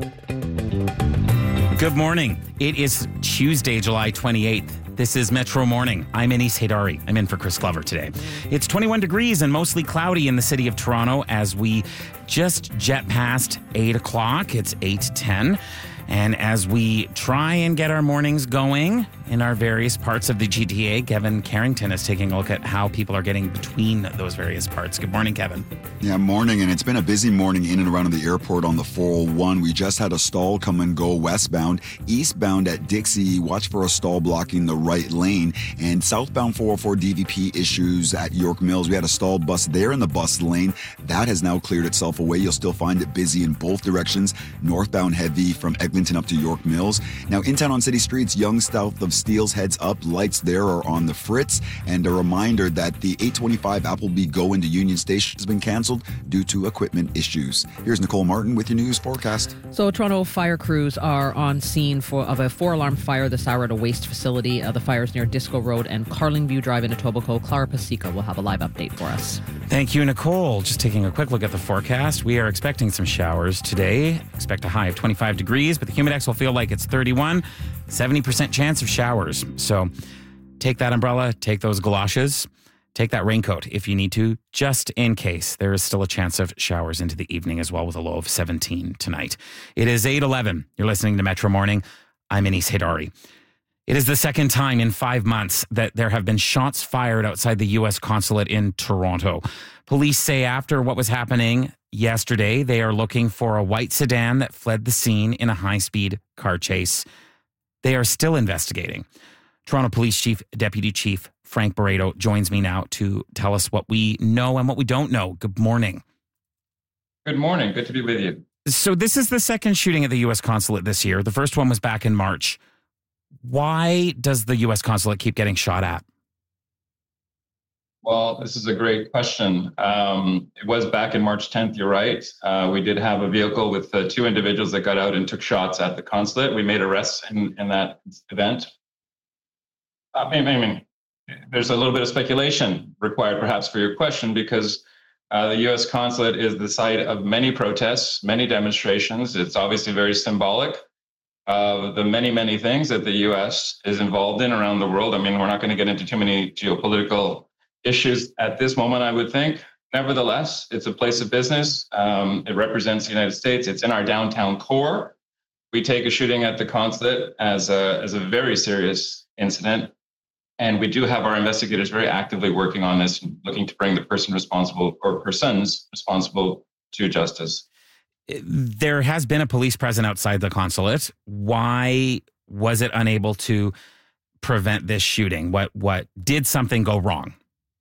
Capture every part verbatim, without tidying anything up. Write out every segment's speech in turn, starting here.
Good morning. It is Tuesday, July twenty-eighth. This is Metro Morning. I'm Anis Haydari. I'm in for Chris Glover today. It's twenty-one degrees and mostly cloudy in the city of Toronto as we just jet past eight o'clock. It's eight ten. And as we try and get our mornings going in our various parts of the G T A, Kevin Carrington is taking a look at how people are getting between those various parts. Good morning, Kevin. Yeah, morning. And it's been a busy morning in and around the airport on the four oh one. We just had a stall come and go westbound. Eastbound at Dixie, watch for a stall blocking the right lane. And southbound four oh four D V P issues at York Mills. We had a stalled bus there in the bus lane. That has now cleared itself away. You'll still find it busy in both directions. Northbound heavy from Eglinton up to York Mills. Now, in town on city streets, Young south of Steeles heads up. Lights there are on the fritz. And a reminder that the eight twenty-five Appleby Go into Union Station has been canceled due to equipment issues. Here's Nicole Martin with your news forecast. So, Toronto fire crews are on scene for of a four-alarm fire this hour at a waste facility. Uh, the fire's near Disco Road and Carlingview Drive in Etobicoke. Clara Pasica will have a live update for us. Thank you, Nicole. Just taking a quick look at the forecast. We are expecting some showers today. Expect a high of twenty-five degrees, but the humidex will feel like it's thirty-one. seventy percent chance of showers. So take that umbrella, take those galoshes, take that raincoat if you need to, just in case. There is still a chance of showers into the evening as well with a low of seventeen tonight. It is eight eleven. You're listening to Metro Morning. I'm Anis Haydari. It is the second time in five months that there have been shots fired outside the U S consulate in Toronto. Police say after what was happening yesterday, they are looking for a white sedan that fled the scene in a high-speed car chase. They are still investigating. Toronto Police Chief, Deputy Chief Frank Barreto joins me now to tell us what we know and what we don't know. Good morning. Good morning. Good to be with you. So this is the second shooting at the U S consulate this year. The first one was back in March. Why does the U S consulate keep getting shot at? Well, this is a great question. Um, it was back in March tenth, you're right. Uh, we did have a vehicle with uh, two individuals that got out and took shots at the consulate. We made arrests in, in that event. Uh, I, mean, I mean, there's a little bit of speculation required perhaps for your question because uh, the U S consulate is the site of many protests, many demonstrations. It's obviously very symbolic of the many, many things that the U S is involved in around the world. I mean, we're not going to get into too many geopolitical issues at this moment, I would think. Nevertheless, it's a place of business. Um, it represents the United States. It's in our downtown core. We take a shooting at the consulate as a, as a very serious incident. And we do have our investigators very actively working on this, looking to bring the person responsible or persons responsible to justice. There has been a police presence outside the consulate. Why was it unable to prevent this shooting? What what did something go wrong?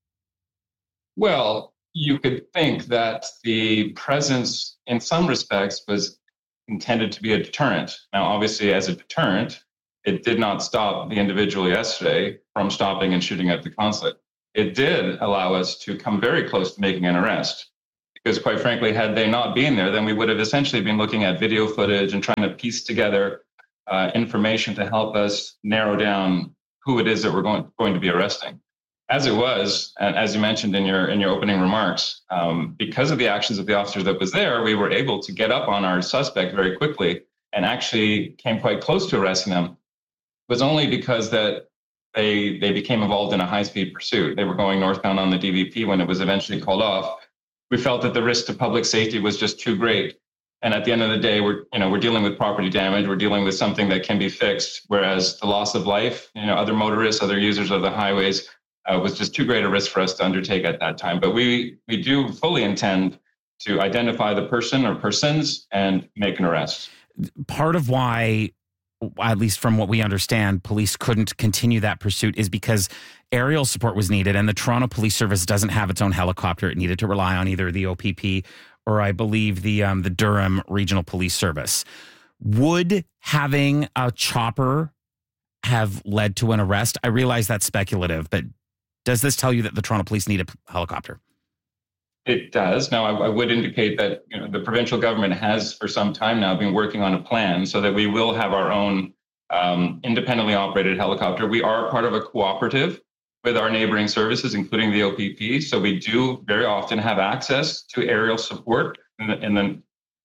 Well, you could think that the presence in some respects was intended to be a deterrent. Now, obviously, as a deterrent, it did not stop the individual yesterday from stopping and shooting at the consulate. It did allow us to come very close to making an arrest. Because quite frankly, had they not been there, then we would have essentially been looking at video footage and trying to piece together uh, information to help us narrow down who it is that we're going, going to be arresting. As it was, and as you mentioned in your in your opening remarks, um, because of the actions of the officer that was there, we were able to get up on our suspect very quickly and actually came quite close to arresting them. It was only because that they they became involved in a high-speed pursuit. They were going northbound on the D V P when it was eventually called off. We felt that the risk to public safety was just too great. And at the end of the day, we're, you know, we're dealing with property damage. We're dealing with something that can be fixed, whereas the loss of life, you know, other motorists, other users of the highways uh, was just too great a risk for us to undertake at that time. But we, we do fully intend to identify the person or persons and make an arrest. Part of why, at least from what we understand, police couldn't continue that pursuit is because aerial support was needed, and the Toronto Police Service doesn't have its own helicopter. It needed to rely on either the O P P or, I believe, the um, the Durham Regional Police Service. Would having a chopper have led to an arrest? I realize that's speculative, but does this tell you that the Toronto Police need a helicopter? It does. Now, I, I would indicate that you know, the provincial government has for some time now been working on a plan so that we will have our own um, independently operated helicopter. We are part of a cooperative with our neighboring services, including the O P P. So we do very often have access to aerial support in the, in the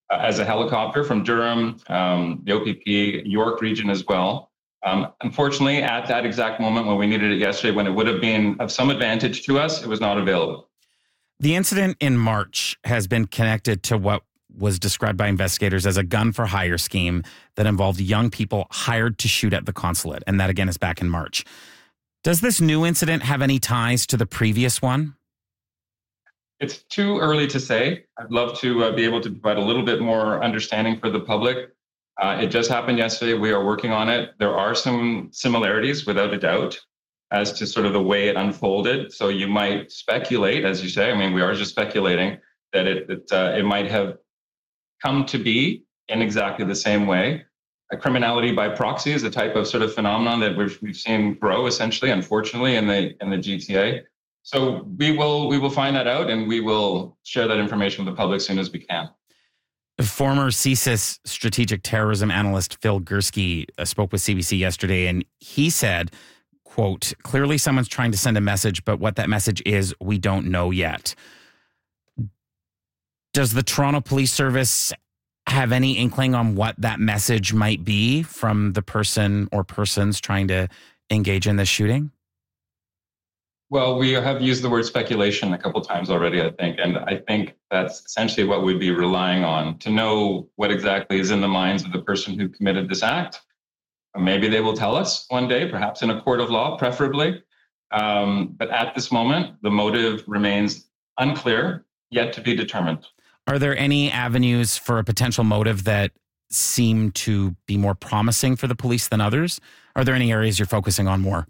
uh, as a helicopter from Durham, um, the O P P, York region as well. Um, unfortunately, at that exact moment when we needed it yesterday, when it would have been of some advantage to us, it was not available. The incident in March has been connected to what was described by investigators as a gun for hire scheme that involved young people hired to shoot at the consulate. And that, again, is back in March. Does this new incident have any ties to the previous one? It's too early to say. I'd love to uh, be able to provide a little bit more understanding for the public. Uh, it just happened yesterday. We are working on it. There are some similarities, without a doubt, as to sort of the way it unfolded. So you might speculate, as you say, I mean, we are just speculating, that it it, uh, it might have come to be in exactly the same way. A criminality by proxy is a type of sort of phenomenon that we've, we've seen grow, essentially, unfortunately, in the in the G T A. So we will we will find that out, and we will share that information with the public as soon as we can. Former C S I S strategic terrorism analyst Phil Gursky uh, spoke with C B C yesterday, and he said, quote, "Clearly someone's trying to send a message, but what that message is, we don't know yet." Does the Toronto Police Service have any inkling on what that message might be from the person or persons trying to engage in this shooting? Well, we have used the word speculation a couple times already, I think. And I think that's essentially what we'd be relying on to know what exactly is in the minds of the person who committed this act. Maybe they will tell us one day, perhaps in a court of law, preferably. Um, but at this moment, the motive remains unclear, yet to be determined. Are there any avenues for a potential motive that seem to be more promising for the police than others? Are there any areas you're focusing on more?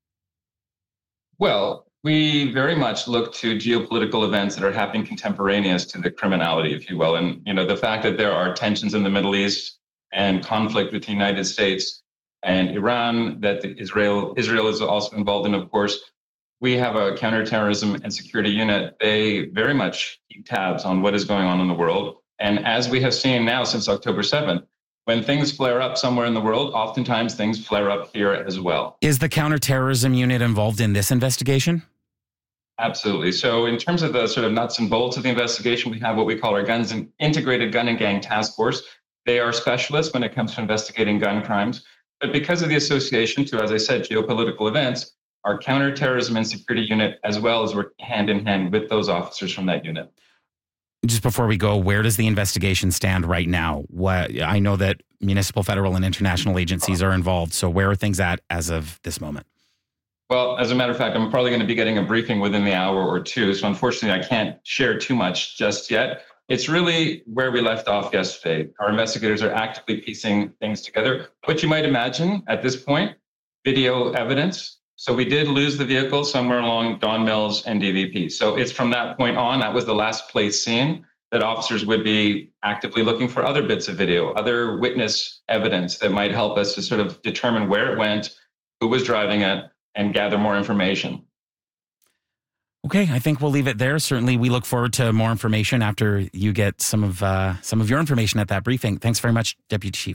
Well, we very much look to geopolitical events that are happening contemporaneous to the criminality, if you will. And, you know, the fact that there are tensions in the Middle East and conflict with the United States and Iran, that Israel, Israel is also involved in, of course. We have a counterterrorism and security unit. They very much keep tabs on what is going on in the world. And as we have seen now since October seventh, when things flare up somewhere in the world, oftentimes things flare up here as well. Is the counterterrorism unit involved in this investigation? Absolutely. So in terms of the sort of nuts and bolts of the investigation, we have what we call our guns and integrated gun and gang task force. They are specialists when it comes to investigating gun crimes. But because of the association to, as I said, geopolitical events, our counterterrorism and security unit, as well as work hand in hand with those officers from that unit. Just before we go, where does the investigation stand right now? What, I know that municipal, federal, and international agencies are involved. So where are things at as of this moment? Well, as a matter of fact, I'm probably going to be getting a briefing within the hour or two. So unfortunately, I can't share too much just yet. It's really where we left off yesterday. Our investigators are actively piecing things together, which you might imagine at this point, video evidence. So we did lose the vehicle somewhere along Don Mills and D V P. So it's from that point on, that was the last place seen, that officers would be actively looking for other bits of video, other witness evidence that might help us to sort of determine where it went, who was driving it, and gather more information. Okay, I think we'll leave it there. Certainly, we look forward to more information after you get some of uh, some of your information at that briefing. Thanks very much, Deputy Chief.